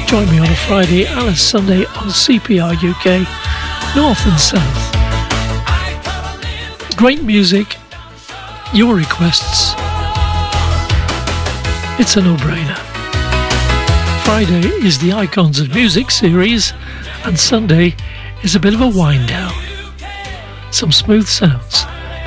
Join me on a Friday and a Sunday on CPR UK, North and South. Great music, your requests. It's a no-brainer. Friday is the Icons of Music series, and Sunday is a bit of a wind down. Some smooth sounds.